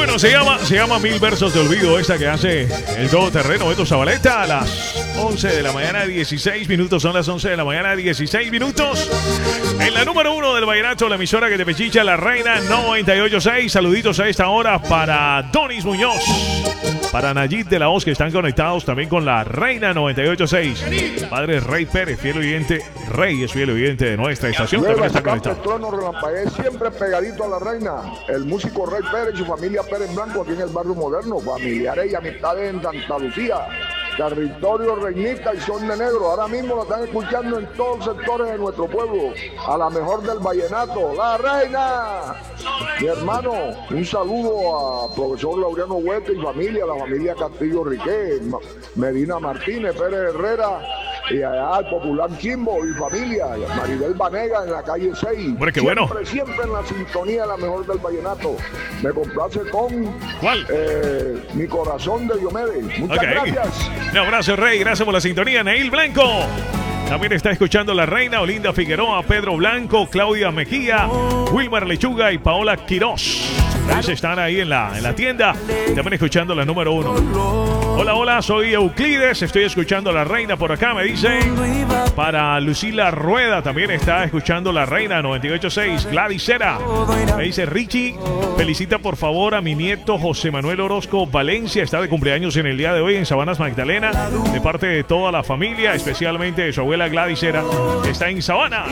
Bueno, se llama Mil Versos de Olvido, esta que hace el todoterreno Beto Zabaleta a las 11 de la mañana, 16 minutos. Son las 11 de la mañana, 16 minutos. En la número 1 del vallenato, la emisora que te pechicha, La Reina 986. Saluditos a esta hora para Donis Muñoz, para Nayib de la Hoz, que están conectados también con La Reina 986. Padre Rey Pérez, fiel oyente. Rey es fiel oyente de nuestra estación. También está conectado. Siempre pegadito a La Reina. El músico Rey Pérez y su familia Pérez Blanco aquí en el barrio moderno. Familiares y amistades en Santa Lucía. Territorio Reinita y Son de Negro. Ahora mismo lo están escuchando en todos los sectores de nuestro pueblo. A la mejor del vallenato, La Reina. Mi hermano, un saludo a profesor Laureano Huete y familia, la familia Castillo Riqué, Medina Martínez, Pérez Herrera, y allá al popular Kimbo y familia, y a Maribel Vanega en la calle 6. Hombre, qué bueno. Siempre en la sintonía de la mejor del vallenato. Me complace con ¿cuál? Mi corazón de Diomedes. Muchas gracias. Un abrazo, Rey. Gracias por la sintonía. Neil Blanco también está escuchando La Reina. Olinda Figueroa, Pedro Blanco, Claudia Mejía, Wilmar Lechuga y Paola Quirós. Ellos están ahí en la tienda. También escuchando la número 1. Hola, soy Euclides. Estoy escuchando La Reina por acá, me dicen. Para Lucila Rueda también está escuchando La Reina 986. Gladys Cera me dice: Richie, felicita por favor a mi nieto José Manuel Orozco Valencia. Está de cumpleaños en el día de hoy en Sabanas Magdalena. De parte de toda la familia, especialmente de su abuela Gladys Cera, que está en Sabanas.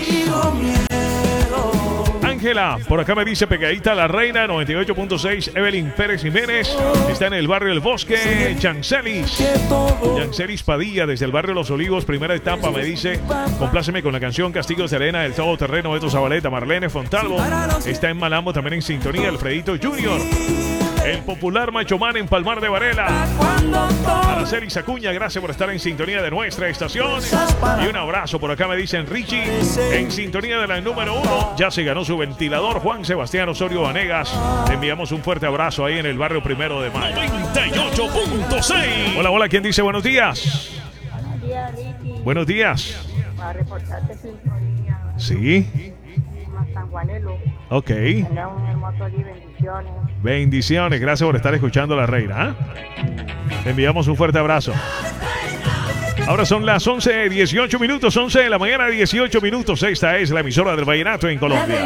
Ángela, por acá me dice pegadita La Reina 98.6. Evelyn Pérez Jiménez está en el barrio El Bosque. Yancelis Padilla desde el barrio Los Olivos, primera etapa, me dice: compláceme con la canción Castillos de Arena del Todoterreno Beto Zabaleta. Marlene Fontalvo está en Malambo también en sintonía. Alfredito Junior, el popular Macho Man en Palmar de Varela. Araceli Acuña, gracias por estar en sintonía de nuestra estación. Y un abrazo por acá me dicen: Richie, en sintonía de la número 1. Ya se ganó su ventilador Juan Sebastián Osorio Vanegas. Le enviamos un fuerte abrazo ahí en el barrio Primero de Mayo. 98.6. Hola, ¿quién dice buenos días? Buenos días, Ricky. Buenos días. Para reportarte sintonía. Sí. San Juanelo. Ok. Tenga un hermoso día, bendiciones. Bendiciones, gracias por estar escuchando La Reina. Le enviamos un fuerte abrazo. Ahora son las 11:18 minutos, 11 de la mañana, 18 minutos. Esta es la emisora del vallenato en Colombia.